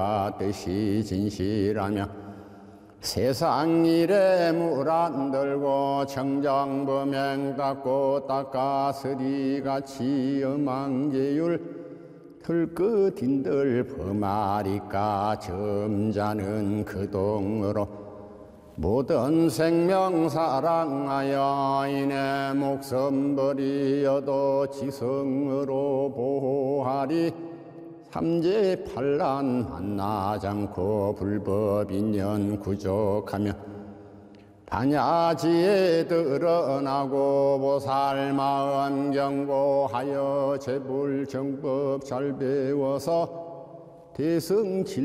뜻이 진실하며 세상 일에 물 안 들고 청정범행 닦고 닦아서리같이 엄한계율 들끝인들 범하리까 점자는 그동으로 모든 생명 사랑하여 이내 목숨 버리어도 지성으로 보호하리 삼재 반란 만나지 않고 불법인연 구족하며 반야지에 드러나고 보살 마음 경고하여 제불정법 잘 배워서 대승